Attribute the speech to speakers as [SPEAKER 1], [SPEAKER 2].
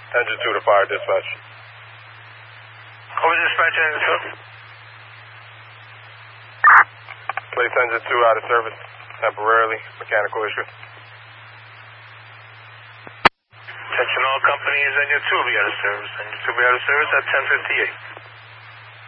[SPEAKER 1] Engine 2 to fire dispatch.
[SPEAKER 2] Over dispatch, engine 2.
[SPEAKER 1] Place engine 2 out of service temporarily. Mechanical issue.
[SPEAKER 2] Attention all companies, engine 2 will be out of service. Engine 2 will be out of service at 10:58.